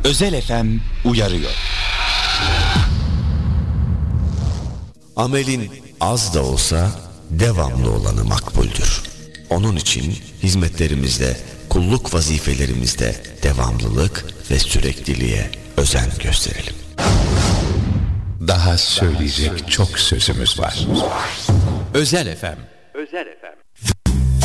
Özel FM uyarıyor. Amelin az da olsa devamlı olanı makbuldür. Onun için hizmetlerimizde, kulluk vazifelerimizde devamlılık ve sürekliliğe özen gösterelim. Daha söyleyecek çok sözümüz var. Özel FM